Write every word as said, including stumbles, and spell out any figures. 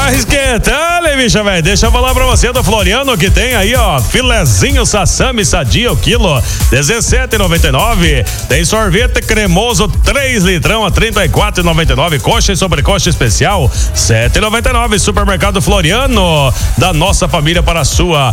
Tá esquentando, hein, bicha, velho? Deixa eu falar pra você do Floriano que tem aí, ó, filezinho sassami sadia o quilo, dezessete e noventa e nove. Tem sorvete cremoso três litrão a trinta e quatro e noventa e nove. Coxa e sobrecoxa especial sete e noventa e nove. Supermercado Floriano, da nossa família para a sua.